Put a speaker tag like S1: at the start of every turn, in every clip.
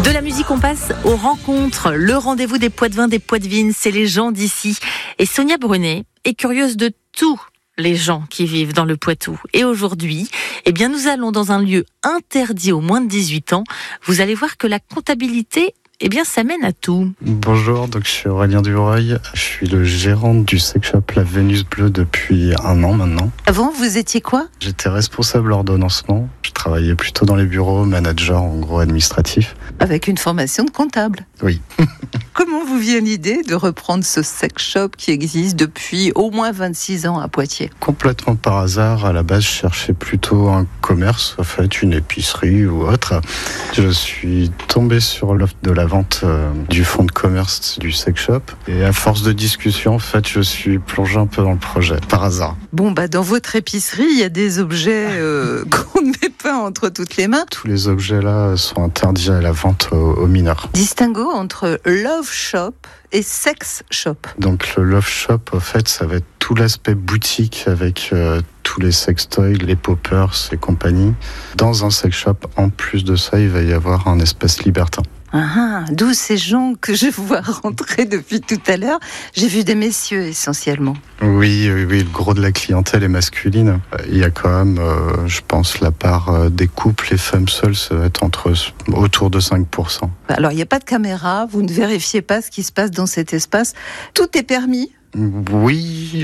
S1: De la musique, on passe aux rencontres. Le rendez-vous des Poitevins, des Poitevines, c'est les gens d'ici. Et Sonia Brunet est curieuse de tous les gens qui vivent dans le Poitou. Et aujourd'hui, nous allons dans un lieu interdit aux moins de 18 ans. Vous allez voir que la comptabilité, ça mène à tout.
S2: Bonjour, donc je suis Aurélien Dubreuil. Je suis le gérant du sex shop La Vénus Bleue depuis 1 an maintenant.
S1: Avant, vous étiez quoi ?
S2: J'étais responsable ordonnancement. Je travaillais plutôt dans les bureaux, manager en gros administratif.
S3: Avec une formation de comptable.
S2: Oui.
S3: Comment vous vient l'idée de reprendre ce sex shop qui existe depuis au moins 26 ans à Poitiers ?
S2: Complètement par hasard, à la base je cherchais plutôt un commerce, en fait une épicerie ou autre. Je suis tombé sur l'offre de la vente du fonds de commerce du sex shop et à force de discussion, en fait, je suis plongé un peu dans le projet, par hasard.
S3: Dans votre épicerie, il y a des objets qu'on ne met pas entre toutes les mains.
S2: Tous les objets là sont interdits à la vente aux mineurs.
S3: Distinguo entre love shop et sex shop.
S2: Donc le love shop, en fait, ça va être tout l'aspect boutique avec tous les sextoys, les poppers et compagnie. Dans un sex shop, en plus de ça, il va y avoir un espace libertin.
S3: D'où ces gens que je vois rentrer depuis tout à l'heure. J'ai vu des messieurs essentiellement.
S2: Oui, le gros de la clientèle est masculine. Il y a quand même, je pense, la part des couples, les femmes seules, ça va être autour de 5%.
S3: Alors, il n'y a pas de caméra, vous ne vérifiez pas ce qui se passe dans cet espace. Tout est permis ?
S2: Oui,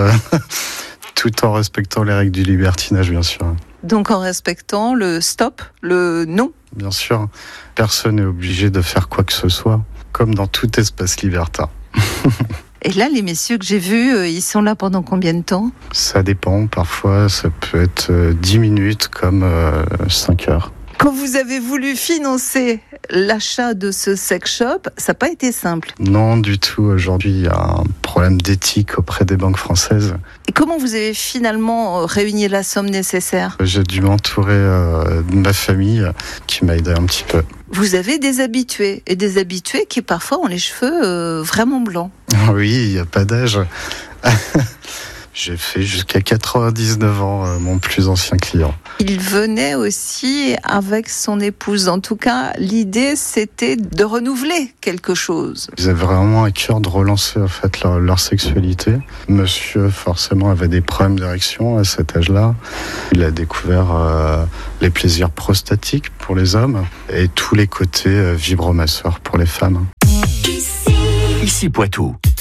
S2: tout en respectant les règles du libertinage, bien sûr.
S3: Donc en respectant le stop, le non ?
S2: Bien sûr, personne n'est obligé de faire quoi que ce soit, comme dans tout espace libertin.
S3: Et là, les messieurs que j'ai vus, ils sont là pendant combien de temps ?
S2: Ça dépend, parfois ça peut être 10 minutes comme 5 heures.
S3: Quand vous avez voulu financer l'achat de ce sex shop, ça n'a pas été simple.
S2: Non, du tout. Aujourd'hui, il y a un problème d'éthique auprès des banques françaises.
S3: Et comment vous avez finalement réuni la somme nécessaire ?
S2: J'ai dû m'entourer de ma famille qui m'a aidé un petit peu.
S3: Vous avez des habitués, et des habitués qui parfois ont les cheveux vraiment blancs.
S2: Oui, il n'y a pas d'âge. J'ai fait jusqu'à 99 ans mon plus ancien client.
S3: Il venait aussi avec son épouse. En tout cas, l'idée, c'était de renouveler quelque chose.
S2: Ils avaient vraiment à cœur de relancer en fait leur sexualité. Monsieur, forcément, avait des problèmes d'érection à cet âge-là. Il a découvert les plaisirs prostatiques pour les hommes et tous les côtés vibromasseurs pour les femmes.
S4: Ici Poitou.